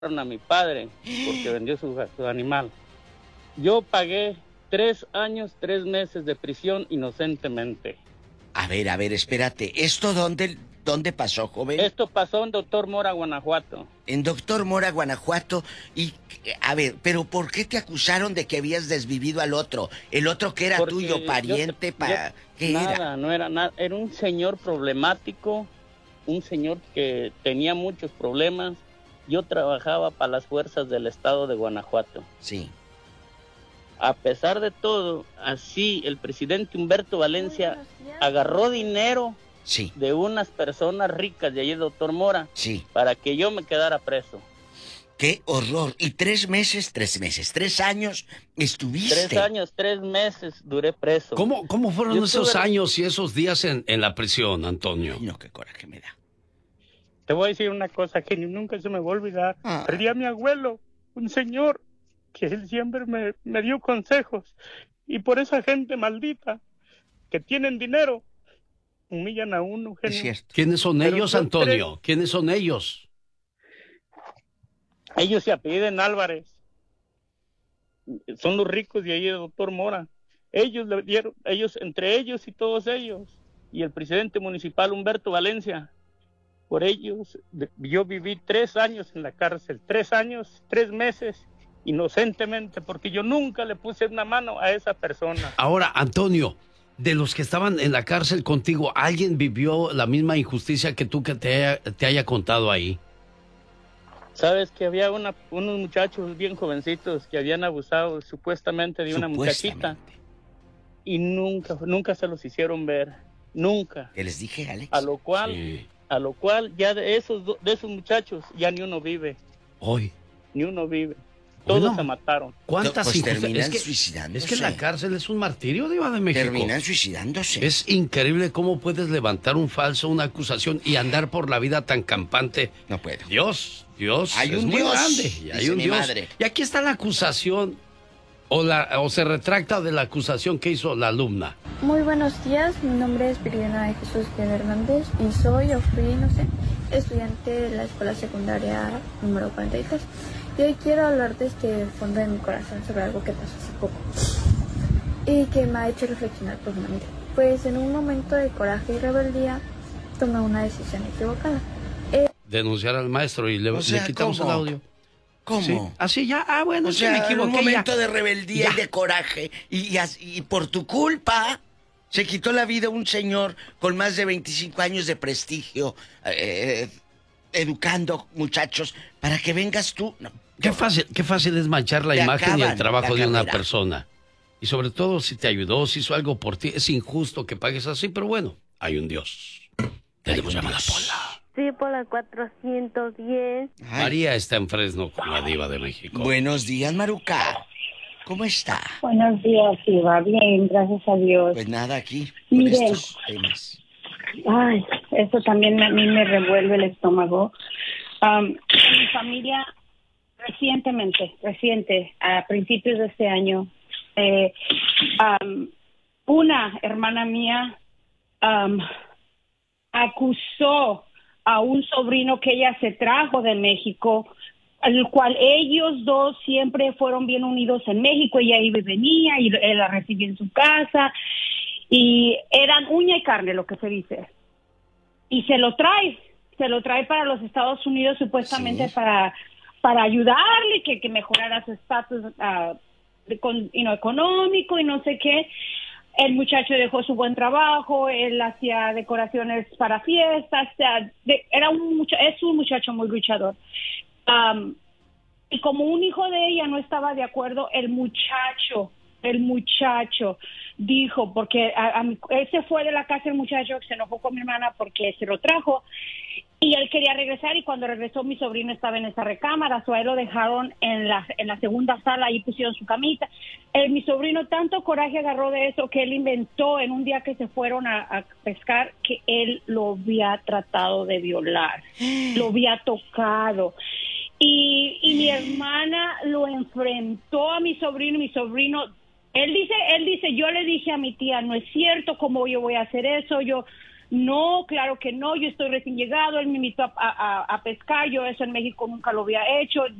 a mi padre porque vendió su animal. Yo pagué 3 años, 3 meses de prisión inocentemente. A ver, espérate. ¿Esto dónde pasó, joven? Esto pasó en Doctor Mora, Guanajuato. En Doctor Mora, Guanajuato. Y, a ver, ¿pero por qué te acusaron de que habías desvivido al otro? El otro que era Porque tuyo, pariente, ¿qué nada, era? no era nada. Era un señor problemático, un señor que tenía muchos problemas. Yo trabajaba para las fuerzas del estado de Guanajuato. Sí. A pesar de todo, así el presidente Humberto Valencia agarró dinero Sí. de unas personas ricas de allí, Doctor Mora, Sí. para que yo me quedara preso. ¡Qué horror! Y 3 años estuviste. 3 años, 3 meses duré preso. ¿Cómo fueron esos años y esos días en la prisión, Antonio? Ay, no, qué coraje me da. Te voy a decir una cosa que nunca se me va a olvidar. Perdí a mi abuelo, un señor que él siempre me dio consejos. Y por esa gente maldita que tienen dinero, humillan a uno, genio. Es cierto. ¿Quiénes son ellos, Antonio? ¿Quiénes son ellos? Ellos se apelliden Álvarez. Son los ricos de ahí, Doctor Mora. Ellos le dieron, entre ellos y todos ellos. Y el presidente municipal Humberto Valencia. Por ellos, yo viví 3 años en la cárcel. 3 años, 3 meses, inocentemente, porque yo nunca le puse una mano a esa persona. Ahora, Antonio, de los que estaban en la cárcel contigo, ¿alguien vivió la misma injusticia que tú que te haya contado ahí? Sabes que había unos muchachos bien jovencitos que habían abusado supuestamente de una muchachita y nunca se los hicieron ver, nunca. ¿Qué les dije, Alex? A lo cual ya de esos muchachos ya ni uno vive. Hoy. Ni uno vive. Todos se mataron. ¿Cuántas injusticias? Terminan suicidándose. Es que la cárcel es un martirio, Diva de México. Terminan suicidándose. Es increíble cómo puedes levantar un falso, una acusación y andar por la vida tan campante. No puedo. Dios hay es un muy Dios, grande. Y hay un Dios. Madre. Y aquí está la acusación o se retracta de la acusación que hizo la alumna. Muy buenos días, mi nombre es Viridiana de Jesús Hernández y fui estudiante de la escuela secundaria número 43. Y hoy quiero hablar desde el fondo de mi corazón sobre algo que pasó hace poco y que me ha hecho reflexionar profundamente. Pues en un momento de coraje y rebeldía tomé una decisión equivocada. Denunciar al maestro y le quitamos ¿cómo? el audio. ¿Cómo? Sí, así ya, bueno, o es sea, que me equivoqué. En un momento de rebeldía ya. y de coraje y por tu culpa se quitó la vida un señor con más de 25 años de prestigio, educando muchachos, para que vengas tú. No, qué fácil es manchar la imagen y el trabajo de una persona. Y sobre todo si te ayudó, si hizo algo por ti. Es injusto que pagues así, pero bueno, hay un Dios. Tenemos llamada Pola. Sí, por la 410. Ay. María está en Fresno con la Diva de México. Buenos días, Maruca. ¿Cómo está? Buenos días, Diva. Bien, gracias a Dios. Pues nada, aquí con Mire, estos temas. Ay, eso también a mí me revuelve el estómago. Mi familia reciente, a principios de este año, una hermana mía acusó a un sobrino que ella se trajo de México, al cual ellos dos siempre fueron bien unidos en México. Ella iba y venía y él la recibía en su casa y eran uña y carne, lo que se dice. Y se lo trae para los Estados Unidos supuestamente sí, para ayudarle, que mejorara su estatus económico y no sé qué. El muchacho dejó su buen trabajo, él hacía decoraciones para fiestas, es un muchacho muy luchador. Y como un hijo de ella no estaba de acuerdo, el muchacho dijo, porque él se fue de la casa, el muchacho se enojó con mi hermana porque se lo trajo y él quería regresar, y cuando regresó mi sobrino estaba en esa recámara, o a él lo dejaron en la segunda sala, ahí pusieron su camita. Mi sobrino tanto coraje agarró de eso que él inventó en un día que se fueron a pescar que él lo había tratado de violar, lo había tocado. Y mi hermana lo enfrentó a mi sobrino, él dice, yo le dije a mi tía, no es cierto, ¿cómo yo voy a hacer eso? No, claro que no, yo estoy recién llegado, él me invitó a pescar, yo eso en México nunca lo había hecho,